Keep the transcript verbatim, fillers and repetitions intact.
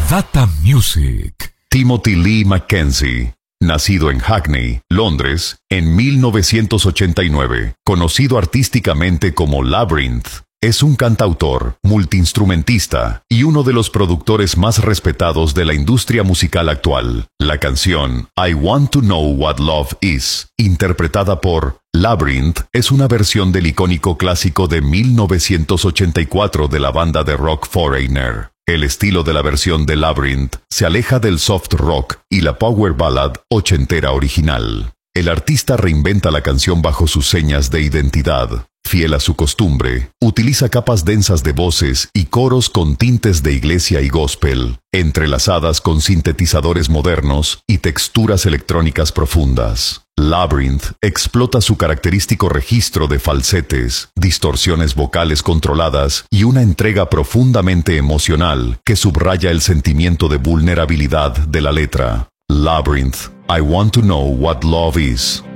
Data Music. Timothy Lee Mackenzie, nacido en Hackney, Londres, en mil novecientos ochenta y nueve, conocido artísticamente como Labrinth, es un cantautor, multiinstrumentista y uno de los productores más respetados de la industria musical actual. La canción I Want to Know What Love Is, interpretada por Labrinth, es una versión del icónico clásico de mil novecientos ochenta y cuatro de la banda de rock Foreigner. El estilo de la versión de Labrinth se aleja del soft rock y la power ballad ochentera original. El artista reinventa la canción bajo sus señas de identidad. Fiel a su costumbre, utiliza capas densas de voces y coros con tintes de iglesia y gospel, entrelazadas con sintetizadores modernos y texturas electrónicas profundas. Labrinth explota su característico registro de falsetes, distorsiones vocales controladas y una entrega profundamente emocional que subraya el sentimiento de vulnerabilidad de la letra. Labrinth, I Want to Know What Love Is.